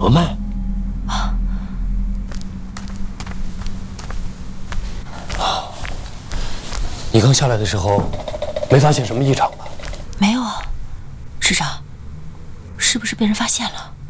不慢。你刚下来的时候，没发现什么异常吧？ 没有啊，师长，是不是被人发现了？